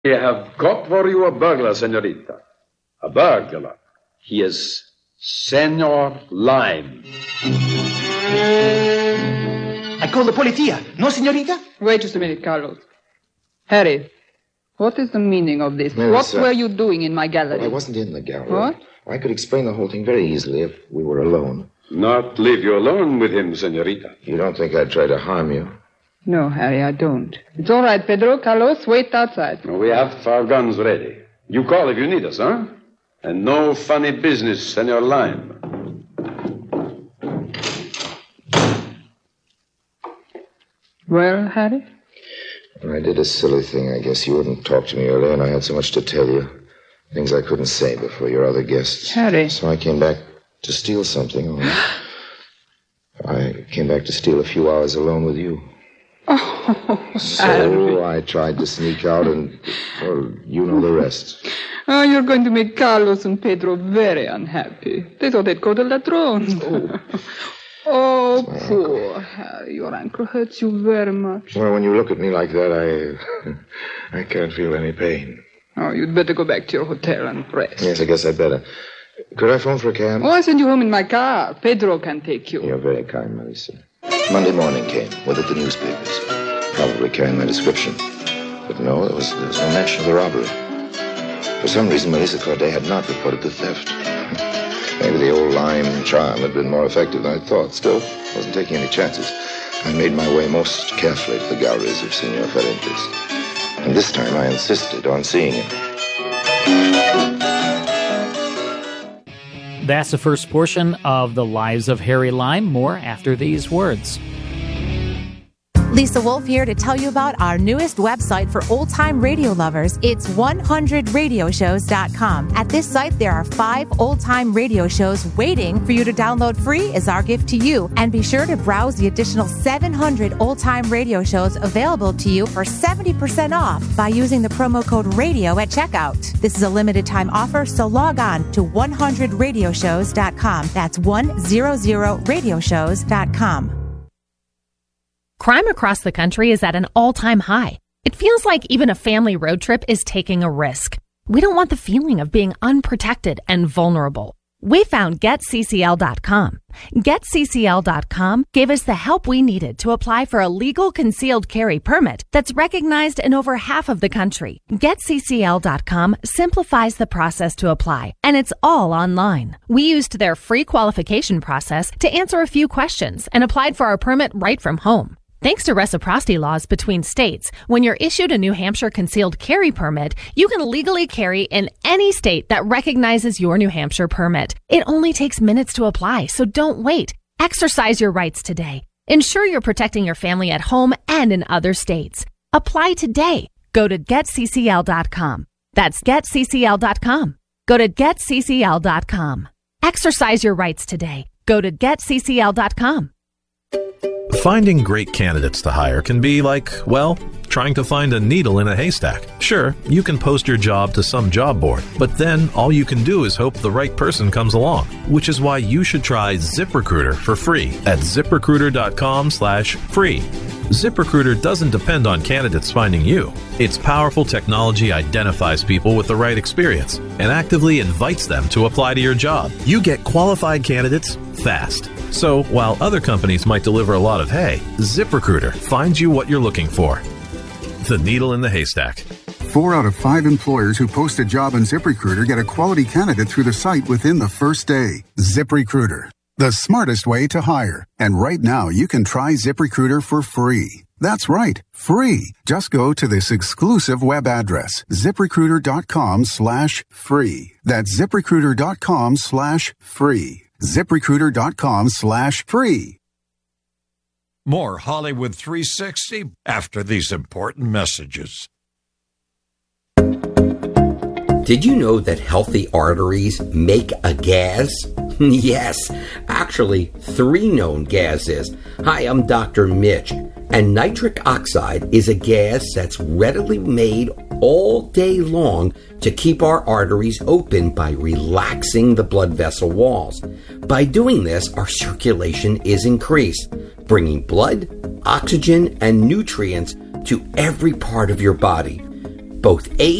We have caught for you a burglar, senorita. A burglar. He is Senor Lime. I call the policia. No, senorita? Wait just a minute, Carlos. Harry, what is the meaning of this? What were you doing in my gallery? Well, I wasn't in the gallery. What? I could explain the whole thing very easily if we were alone. Not leave you alone with him, senorita. You don't think I'd try to harm you? No, Harry, I don't. It's all right, Pedro. Carlos, wait outside. We have our guns ready. You call if you need us, huh? And no funny business, Senor Lime. Well, Harry? I did a silly thing. I guess you wouldn't talk to me earlier, and I had so much to tell you. Things I couldn't say before your other guests. Harry. So I came back to steal something. I came back to steal a few hours alone with you. Oh, So Harry. I tried to sneak out, and, well, you know the rest. Oh, you're going to make Carlos and Pedro very unhappy. They thought they'd go to Ladrone. Oh, poor Harry. Your ankle hurts you very much. Well, when you look at me like that, I can't feel any pain. Oh, you'd better go back to your hotel and rest. Yes, I guess I'd better. Could I phone for a cab? Oh, I'll send you home in my car. Pedro can take you. You're very kind, Melissa. Monday morning came, with it the newspapers. Probably carrying my description. But no, there was no mention of the robbery. For some reason, Melissa Corday had not reported the theft. Maybe the old Lime charm had been more effective than I thought. Still, wasn't taking any chances. I made my way most carefully to the galleries of Senor Ferentes. And this time I insisted on seeing him. That's the first portion of The Lives of Harry Lime. More after these words. Lisa Wolf here to tell you about our newest website for old-time radio lovers. It's 100radioshows.com. At this site, there are 5 old-time radio shows waiting for you to download free as our gift to you. And be sure to browse the additional 700 old-time radio shows available to you for 70% off by using the promo code RADIO at checkout. This is a limited-time offer, so log on to 100radioshows.com. That's 100radioshows.com. Crime across the country is at an all-time high. It feels like even a family road trip is taking a risk. We don't want the feeling of being unprotected and vulnerable. We found GetCCL.com. GetCCL.com gave us the help we needed to apply for a legal concealed carry permit that's recognized in over half of the country. GetCCL.com simplifies the process to apply, and it's all online. We used their free qualification process to answer a few questions and applied for our permit right from home. Thanks to reciprocity laws between states, when you're issued a New Hampshire concealed carry permit, you can legally carry in any state that recognizes your New Hampshire permit. It only takes minutes to apply, so don't wait. Exercise your rights today. Ensure you're protecting your family at home and in other states. Apply today. Go to GetCCL.com. That's GetCCL.com. Go to GetCCL.com. Exercise your rights today. Go to GetCCL.com. Finding great candidates to hire can be like, well, trying to find a needle in a haystack. Sure, you can post your job to some job board, but then all you can do is hope the right person comes along, which is why you should try ZipRecruiter for free at ZipRecruiter.com/free. ZipRecruiter doesn't depend on candidates finding you. Its powerful technology identifies people with the right experience and actively invites them to apply to your job. You get qualified candidates fast. So while other companies might deliver a lot of hay, ZipRecruiter finds you what you're looking for. The needle in the haystack. 4 out of 5 employers who post a job on ZipRecruiter get a quality candidate through the site within the first day. ZipRecruiter, the smartest way to hire. And right now, you can try ZipRecruiter for free. That's right, free. Just go to this exclusive web address, ZipRecruiter.com/free. That's ZipRecruiter.com/free. ZipRecruiter.com/free. More Hollywood 360 after these important messages. Did you know that healthy arteries make a gas? Yes, actually 3 known gases. Hi, I'm Dr. Mitch, and nitric oxide is a gas that's readily made all day long to keep our arteries open by relaxing the blood vessel walls. By doing this, our circulation is increased, bringing blood, oxygen, and nutrients to every part of your body. both